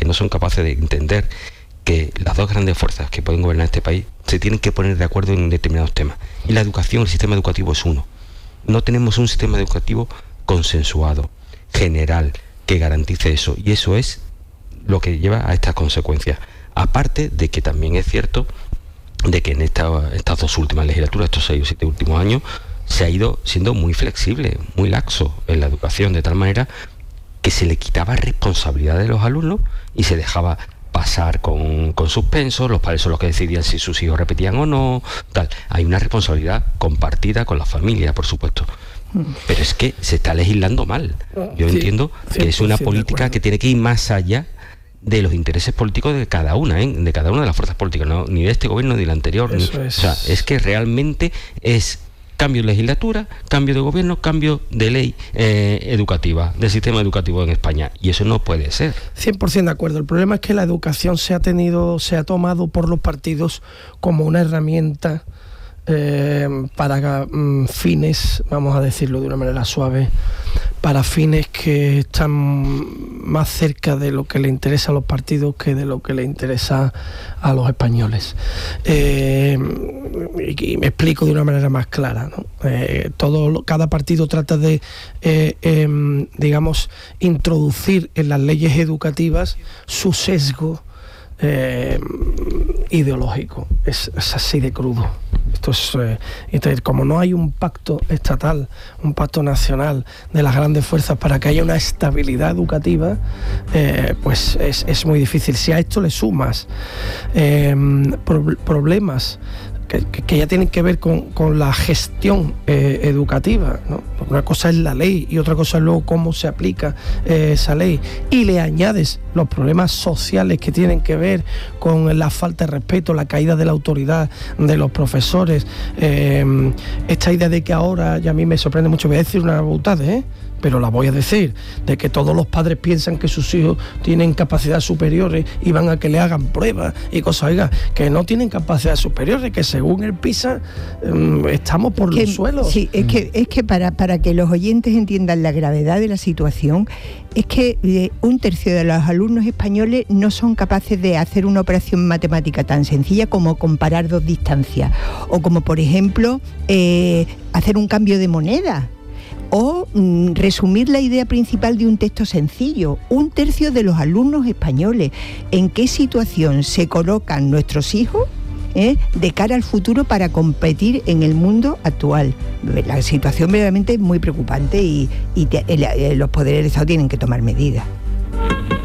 no son capaces de entender que las dos grandes fuerzas que pueden gobernar este país se tienen que poner de acuerdo en determinados temas. Y la educación, el sistema educativo es uno. No tenemos un sistema educativo consensuado, general, que garantice eso. Y eso es lo que lleva a estas consecuencias. Aparte de que también es cierto de que en estas dos últimas legislaturas, estos 6 o 7 últimos años, se ha ido siendo muy flexible, muy laxo en la educación, de tal manera que se le quitaba responsabilidad de los alumnos y se dejaba pasar con suspensos, los padres son los que decidían si sus hijos repetían o no, tal. Hay una responsabilidad compartida con la familia, por supuesto. Pero es que se está legislando mal. Yo entiendo que es una política que tiene que ir más allá de los intereses políticos de cada una, de cada una de las fuerzas políticas, ¿no? Ni de este gobierno ni del anterior. O sea, es que realmente es cambio de legislatura, cambio de gobierno, cambio de ley educativa, del sistema educativo en España. Y eso no puede ser. 100% de acuerdo. El problema es que la educación se ha tomado por los partidos como una herramienta para fines, vamos a decirlo de una manera suave, para fines que están más cerca de lo que le interesa a los partidos que de lo que le interesa a los españoles. Y me explico de una manera más clara, ¿no? Cada partido trata de, digamos, introducir en las leyes educativas su sesgo ideológico. Es así de crudo. Entonces, como no hay un pacto estatal, un pacto nacional de las grandes fuerzas para que haya una estabilidad educativa, pues es muy difícil. Si a esto le sumas problemas que ya tienen que ver con la gestión educativa, ¿no? Una cosa es la ley y otra cosa es luego cómo se aplica esa ley, y le añades los problemas sociales que tienen que ver con la falta de respeto, la caída de la autoridad de los profesores, esta idea de que ahora, y a mí me sorprende mucho, voy a decir una boutade, pero la voy a decir, de que todos los padres piensan que sus hijos tienen capacidades superiores y van a que le hagan pruebas y cosas, oiga, que no tienen capacidades superiores, que según el PISA estamos por los suelos. Sí, es que para que los oyentes entiendan la gravedad de la situación, es que un tercio de los alumnos españoles no son capaces de hacer una operación matemática tan sencilla como comparar dos distancias, o como por ejemplo hacer un cambio de moneda, o resumir la idea principal de un texto sencillo. Un tercio de los alumnos españoles. ¿En qué situación se colocan nuestros hijos de cara al futuro para competir en el mundo actual? La situación verdaderamente es muy preocupante y los poderes del Estado tienen que tomar medidas.